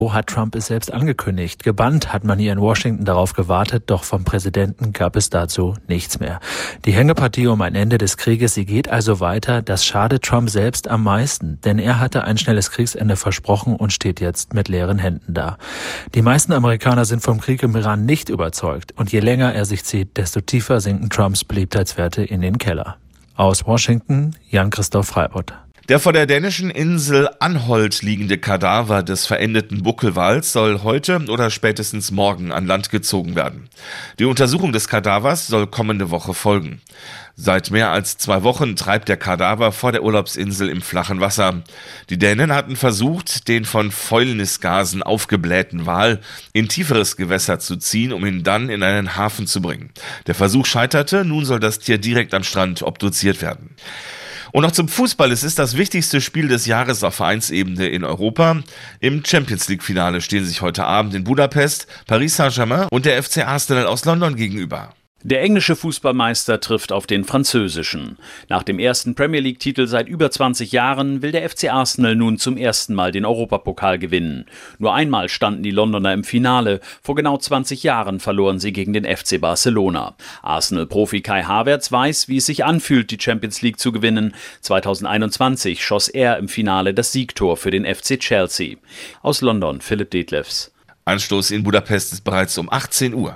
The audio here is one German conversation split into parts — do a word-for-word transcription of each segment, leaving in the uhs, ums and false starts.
So hat Trump es selbst angekündigt. Gebannt hat man hier in Washington darauf gewartet, doch vom Präsidenten gab es dazu nichts mehr. Die Hängepartie um ein Ende des Krieges, sie geht also weiter. Das schadet Trump selbst am meisten, denn er hatte ein schnelles Kriegsende versprochen und steht jetzt mit leeren Händen da. Die meisten Amerikaner sind vom Krieg im Iran nicht überzeugt und je länger er sich zieht, desto tiefer sinken Trumps Beliebtheitswerte in den Keller. Aus Washington, Jan-Christoph Freibott. Der vor der dänischen Insel Anholt liegende Kadaver des verendeten Buckelwals soll heute oder spätestens morgen an Land gezogen werden. Die Untersuchung des Kadavers soll kommende Woche folgen. Seit mehr als zwei Wochen treibt der Kadaver vor der Urlaubsinsel im flachen Wasser. Die Dänen hatten versucht, den von Fäulnisgasen aufgeblähten Wal in tieferes Gewässer zu ziehen, um ihn dann in einen Hafen zu bringen. Der Versuch scheiterte, nun soll das Tier direkt am Strand obduziert werden. Und noch zum Fußball. Es ist das wichtigste Spiel des Jahres auf Vereinsebene in Europa. Im Champions-League-Finale stehen sich heute Abend in Budapest Paris Saint-Germain und der F C Arsenal aus London gegenüber. Der englische Fußballmeister trifft auf den französischen. Nach dem ersten Premier League-Titel seit über zwanzig Jahren will der F C Arsenal nun zum ersten Mal den Europapokal gewinnen. Nur einmal standen die Londoner im Finale. Vor genau zwanzig Jahren verloren sie gegen den F C Barcelona. Arsenal-Profi Kai Havertz weiß, wie es sich anfühlt, die Champions League zu gewinnen. zweitausendeinundzwanzig schoss er im Finale das Siegtor für den F C Chelsea. Aus London, Philipp Detlefs. Anstoß in Budapest ist bereits um achtzehn Uhr.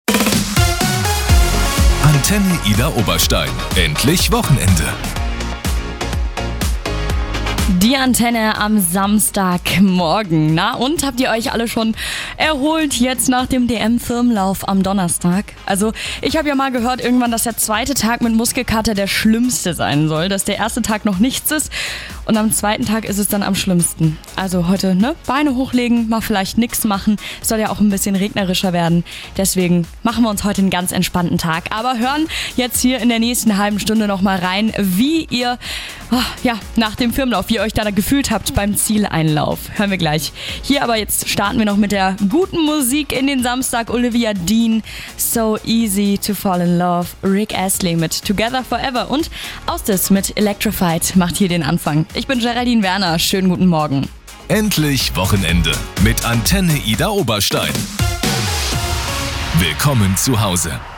Antenne Ida Oberstein. Endlich Wochenende. Die Antenne am Samstagmorgen. Na und, habt ihr euch alle schon erholt jetzt nach dem D M-Firmenlauf am Donnerstag? Also ich habe ja mal gehört irgendwann, dass der zweite Tag mit Muskelkater der schlimmste sein soll, dass der erste Tag noch nichts ist und am zweiten Tag ist es dann am schlimmsten. Also heute, ne, Beine hochlegen, mal vielleicht nichts machen, es soll ja auch ein bisschen regnerischer werden. Deswegen machen wir uns heute einen ganz entspannten Tag. Aber hören jetzt hier in der nächsten halben Stunde nochmal rein, wie ihr oh, ja, nach dem Firmenlauf, wie ihr euch da gefühlt habt beim Zieleinlauf. Hören wir gleich. Hier aber jetzt starten wir noch mit der guten Musik in den Samstag. Olivia Dean, So Easy to Fall in Love. Rick Astley mit Together Forever und Austis mit Electrified macht hier den Anfang. Ich bin Geraldine Werner. Schönen guten Morgen. Endlich Wochenende mit Antenne Ida Oberstein. Willkommen zu Hause.